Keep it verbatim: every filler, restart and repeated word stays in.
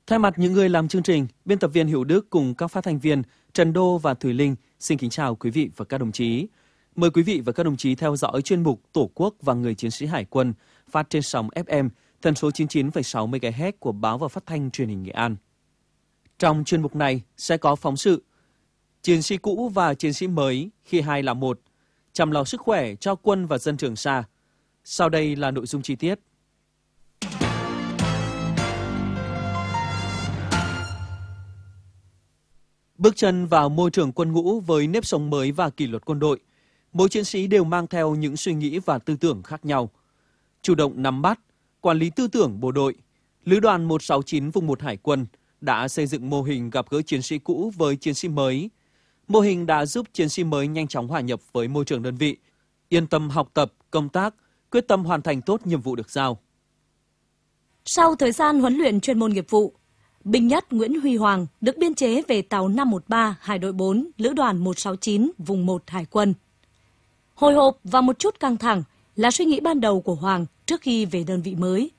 Thay mặt những người làm chương trình, biên tập viên Hữu Đức cùng các phát thanh viên Trần Đô và Thùy Linh xin kính chào quý vị và các đồng chí. Mời quý vị và các đồng chí theo dõi chuyên mục Tổ quốc và Người chiến sĩ Hải quân phát trên sóng ép em tần số chín mươi chín phẩy sáu mê ga héc của Báo và Phát thanh Truyền hình Nghệ An. Trong chuyên mục này sẽ có phóng sự Chiến sĩ cũ và chiến sĩ mới khi hai là một, chăm lo sức khỏe cho quân và dân Trường Sa. Sau đây là nội dung chi tiết. Bước chân vào môi trường quân ngũ với nếp sống mới và kỷ luật quân đội, mỗi chiến sĩ đều mang theo những suy nghĩ và tư tưởng khác nhau. Chủ động nắm bắt, quản lý tư tưởng bộ đội, Lữ đoàn một sáu chín vùng một Hải quân đã xây dựng mô hình gặp gỡ chiến sĩ cũ với chiến sĩ mới. Mô hình đã giúp chiến sĩ mới nhanh chóng hòa nhập với môi trường đơn vị, yên tâm học tập, công tác, quyết tâm hoàn thành tốt nhiệm vụ được giao. Sau thời gian huấn luyện chuyên môn nghiệp vụ, binh nhất Nguyễn Huy Hoàng được biên chế về tàu năm một ba Hải đội bốn, Lữ đoàn một sáu chín, vùng một Hải quân. Hồi hộp và một chút căng thẳng là suy nghĩ ban đầu của Hoàng trước khi về đơn vị mới.